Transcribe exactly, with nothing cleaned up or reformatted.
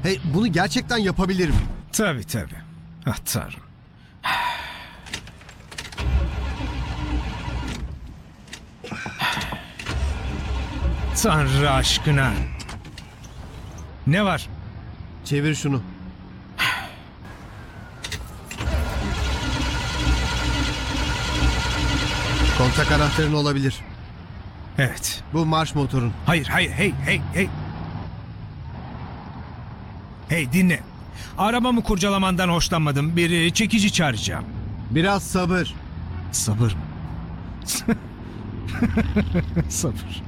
Hey, bunu gerçekten yapabilirim. Tabii tabii. Ah Tanrım. Tanrı aşkına. Ne var? Çevir şunu. Kontak anahtarın olabilir. Evet. Bu marş motorun. Hayır, hayır, hey, hey, hey. Hey dinle. Arabamı kurcalamandan hoşlanmadım. Bir e, çekici çağıracağım. Biraz sabır. Sabır mı? Sabır.